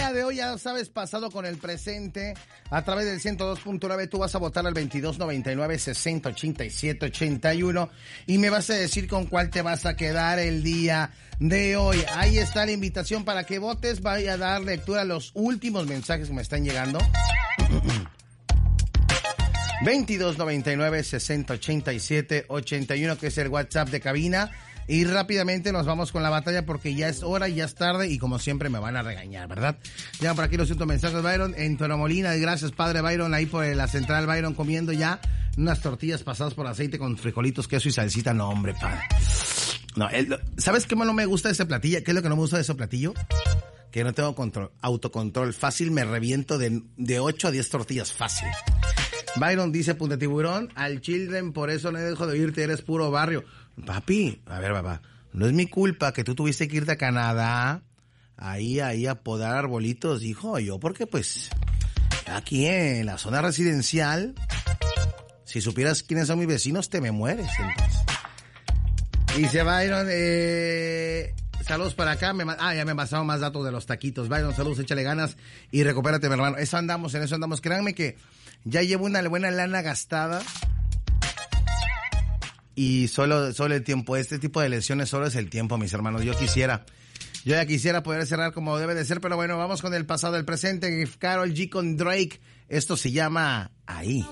día de hoy, ya sabes, pasado con el presente, a través del 102.9, tú vas a votar al 2299-6087-81 y me vas a decir con cuál te vas a quedar el día de hoy. Ahí está la invitación para que votes. Voy a dar lectura a los últimos mensajes que me están llegando. 2299-6087-81, que es el WhatsApp de cabina. Y rápidamente nos vamos con la batalla porque ya es hora, ya es tarde y como siempre me van a regañar, ¿verdad? Llegan por aquí los 100 mensajes, Byron, en Torremolinas. Gracias, padre Byron, ahí por la central, Byron, comiendo ya unas tortillas pasadas por aceite con frijolitos, queso y salsita. No, hombre, padre. No, ¿sabes qué no me gusta de ese platillo? ¿Qué es lo que no me gusta de ese platillo? Que no tengo autocontrol. Fácil me reviento de 8 a 10 tortillas, fácil. Byron dice, Punta Tiburón, al Children, por eso no dejo de oírte, eres puro barrio. Papi, a ver, papá, no es mi culpa que tú tuviste que irte a Canadá, ahí a podar arbolitos, hijo, yo, porque pues, aquí en la zona residencial, si supieras quiénes son mis vecinos, te me mueres, entonces. Dice Byron, saludos para acá, ya me pasaron más datos de los taquitos. Byron, saludos, échale ganas y recupérate, mi hermano. En eso andamos, créanme que ya llevo una buena lana gastada. Y solo el tiempo, este tipo de lesiones solo es el tiempo, mis hermanos. Yo ya quisiera poder cerrar como debe de ser, pero bueno, vamos con el pasado, el presente. Karol G con Drake. Esto se llama Ahí.